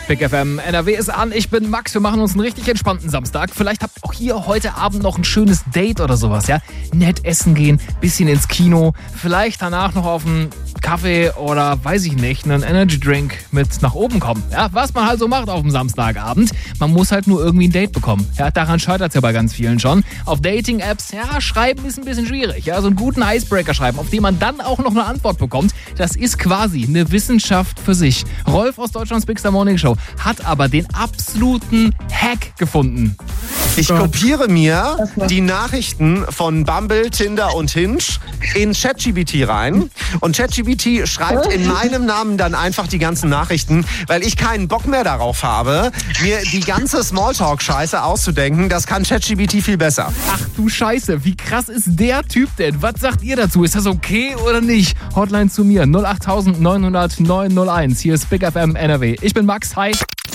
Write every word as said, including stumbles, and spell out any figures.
Big F M N R W ist an, ich bin Max, wir machen uns einen richtig entspannten Samstag. Vielleicht habt ihr auch hier heute Abend noch ein schönes Date oder sowas, ja? Nett essen gehen, bisschen ins Kino, vielleicht danach noch auf einen Kaffee oder, weiß ich nicht, einen Energy Drink mit nach oben kommen. Ja, was man halt so macht auf dem Samstagabend. Man muss halt nur irgendwie ein Date bekommen. Ja, daran scheitert es ja bei ganz vielen schon. Auf Dating-Apps, ja, schreiben ist ein bisschen schwierig. Ja, so einen guten Icebreaker schreiben, auf den man dann auch noch eine Antwort bekommt, das ist quasi eine Wissenschaft für sich. Rolf aus Deutschlands Big Star Morning Show hat aber den absoluten Hack gefunden. Ich kopiere mir die Nachrichten von Bumble, Tinder und Hinge in ChatGPT rein. Und ChatGPT schreibt in meinem Namen dann einfach die ganzen Nachrichten, weil ich keinen Bock mehr darauf habe, mir die ganze Smalltalk-Scheiße auszudenken. Das kann ChatGPT viel besser. Ach du Scheiße, wie krass ist der Typ denn? Was sagt ihr dazu? Ist das okay oder nicht? Hotline zu mir null acht neun null null neun null eins. Hier ist Big F M N R W. Ich bin Max, hi.